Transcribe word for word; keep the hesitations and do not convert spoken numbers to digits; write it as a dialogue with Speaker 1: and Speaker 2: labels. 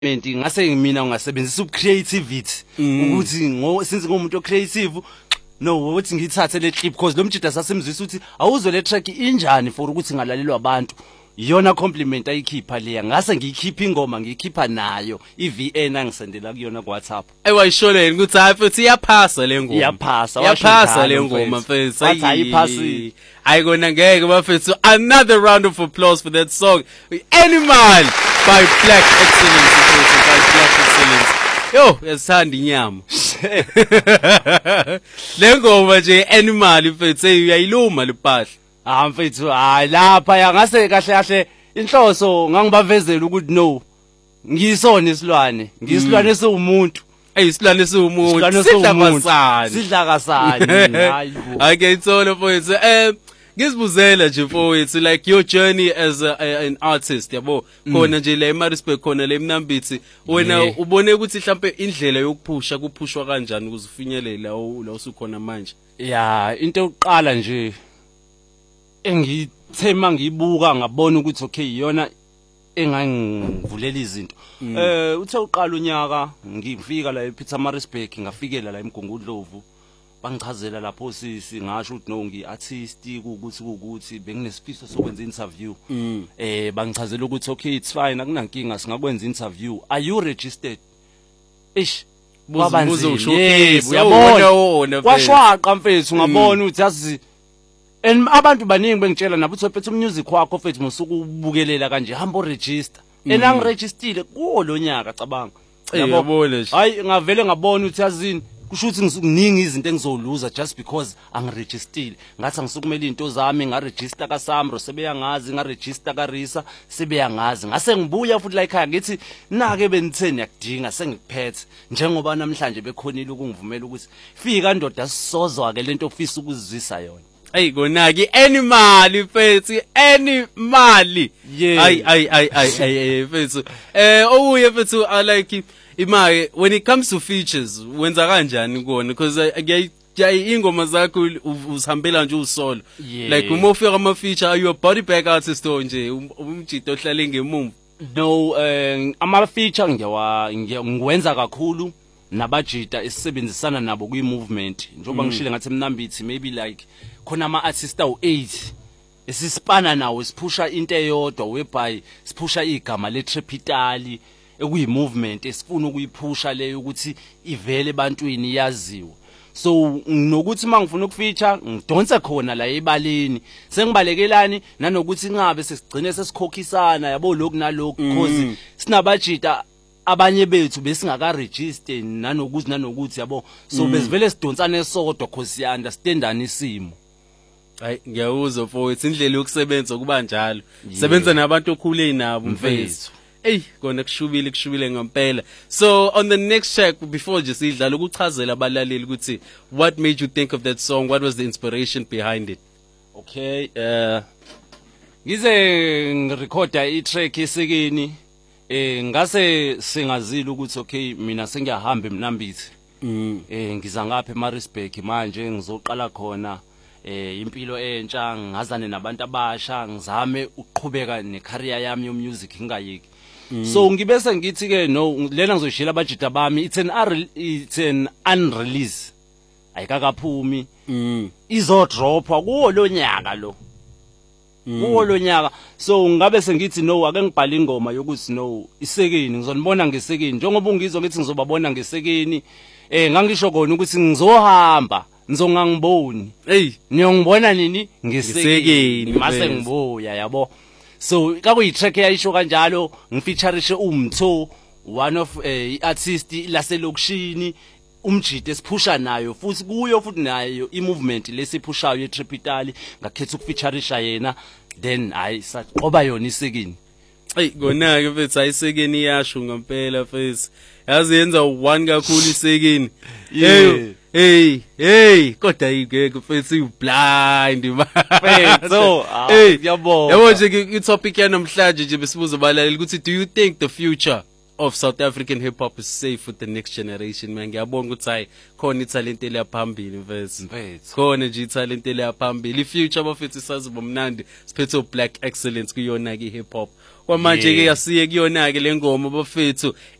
Speaker 1: menti ngase mina ungasebenzisa ucreativity ukuthi ngo since ngomuntu ocreative no ukuthi ngithathe le clip because lo mjida sasemzwisa ukuthi awuzwe le track injani for ukuthi ngalalelwa abantu iyona compliment ayikhipha leya ngase ngiyikhipha ingoma ngiyikhipha nayo iV N angisendela kuyona ku WhatsApp
Speaker 2: ewayishole ukuthi hayi futhi iyaphasa le ngoma
Speaker 1: iyaphasa
Speaker 2: iyaphasa le ngoma mfethu
Speaker 1: wathi ayiphasi
Speaker 2: ayikona ngeke bafethu another round of applause for that song Animal by Black Excellence by Black Excellence yo yasithanda inyama le ngoma nje Animal mfethu uyayiluma liphahla
Speaker 1: ah mfethu hayi lapha yangase kahle kahle inhloso ngangibavezela ukuthi no ngiyisona isilwane ngiyisilwane esiwumuntu
Speaker 2: eyisilwane esiwumuntu sidla kwasani
Speaker 1: sidla kasani hayi
Speaker 2: okay ithola mfethu eh ngizibuzela nje mfowethu like your journey as a, a, an artist yabo khona nje la eMaritzburg khona la eMnambithi wena ubone ukuthi mhlambe indlela yokuphusha kuphushwa kanjani ukuze ufinyelele la la usukhona manje
Speaker 1: ya into yokuqala nje engithe mangibuka ngabona ukuthi okay iyona engangivulela izinto eh uthe uqala unyaka ngifika la ePietermaritzburg ngafikela la eMgungundlovu bangichazela lapho sisi ngasho ukuthi no ngiartist ukuthi ukuthi benginesifiso sokwenza interview eh bangichazela ukuthi okay it's fine akunankinga singakwenza interview are you registered ish
Speaker 2: buzo
Speaker 1: uyabona kwashwaqa mfethu ngabona ukuthi yazi and abantu baningi bengitshela nabo uthi wephethe umusic wakho mfethu musuku ubukelela kanje hamba register enangiregistile kuwo lo nyaka cabanga
Speaker 2: yabona nje
Speaker 1: hayi ngavele ngabona ukuthi yazini kusho ukuthi ngisukuningi izinto engizoluza just because angiregistile ngathi angisukumela into zami ngaregister kaSamro sebeyangazi ngaregister kaRisa sebeyangazi ngase ngibuya futhi la ekhaya ngithi nake benitheni yakudinga sengikuphethe njengoba namhlanje bekhonile ukungivumela ukuthi fika ndoda sisozwa ke lento ofisa ukuzizwisa yona
Speaker 2: Ay konaki Animal mfethu Animal ay ay ay ay ay mfethu eh owuye mfethu I like imaye when it comes to features wenza kanjani kona because ngiyayi ingoma zakho usihambela nje usolo like uma ufika ama feature are you a body bag artist nje umjito ohlale ngemumva
Speaker 1: no eh ama feature ngiyawa ngiwenza kakhulu nabajita esisebenzisana nabo kwi movement njoba ngishile ngathi eMnambithi maybe like khona ama artists awu eight esispana nawo siphusha into eyodwa whereby siphusha igama le Trepitali ekuyi movement esifuna ukuyiphusha leyo ukuthi ivele ebantwini yaziwe so nokuthi mangifuna ukufeature ngidonse khona la ebaleni sengibalekelani nanokuthi ingabe sesigcine sesikhokhisana yabo lokhu nalokhu because sinabajita abanye bethu besingaka register nanokuthi nanokuthi yabo so besivele sidonsana esodwa because ya understandani isimo
Speaker 2: hayi ngiyawuzwa mfowethu indlela yokusebenza kuba njalo sebenza nabantu okhule nabo mfethu hey kona kushubile kushubile ngempela so on the next track before just idlala ukuchazela abalaleli ukuthi what made you think of that song what was the inspiration behind it
Speaker 1: okay uh ngize ngirecorda i-track esekeni eh ngase singazile ukuthi okay mina sengiyahamba eMnambithi eh ngiza ngapha eMaritzburg manje ngizoqala khona eh impilo entsha ngazane nabantu abasha ngizame ukuqhubeka necareer yami yo music ngingayiki so ngibese ngithi ke no lena ngizoshila abajita bami it's an it's an unrelease ayikakaphumi izo dropwa kuwo lo nyaka lo kuwo lo nyaka so ngabe sengithi no ake ngibhala ingoma yokuthi no isekeni ngizonibona ngesekeni njengoba ungizwa ngithi ngizobabona ngesekeni eh ngangisho kona ukuthi ngizohamba ngizongangiboni hey niyongibona nini ngesekeni mase ngibuya yabo so kakuyi track eyayisho kanjalo ngifeatureishe uMtho one of eh artist laselokishini umjito esiphusha nayo futhi kuyo futhi nayo i movement lesiphushayo eTrepitali ngakhetha ukufeatureisha yena then hayi saqoba yona isekini
Speaker 2: hey konake mfethu ayisekeni yasho ngempela mfethu yazi yenza one kakhulu isekini hey hey hey kodwa ayike mfethu you blind
Speaker 1: mfethu
Speaker 2: hey yabo yabo nje i-topic yanamhlanje nje besibuza abalaleli ukuthi do you think the future of South African hip hop is safe for the next generation man ngiyabonga ukuthi hayi khona italent eliyaphambili mfethu
Speaker 1: mfethu
Speaker 2: khona nje italent eliyaphambili i future bafethu sazi bomnandi siphethe Black Excellence kuyona ke hip hop kwamanje ke
Speaker 1: Yeah.
Speaker 2: asiye kuyona ke lengoma bafethu